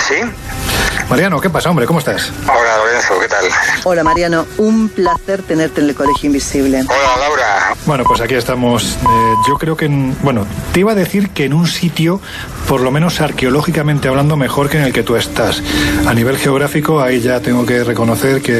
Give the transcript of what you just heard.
¿Sí? Mariano, ¿qué pasa, hombre? ¿Cómo estás? Hola, Lorenzo, ¿qué tal? Hola, Mariano. Un placer tenerte en el Colegio Invisible. Hola, Laura. Bueno, pues aquí estamos. Yo creo que, te iba a decir que en un sitio, por lo menos arqueológicamente hablando, mejor que en el que tú estás. A nivel geográfico, ahí ya tengo que reconocer que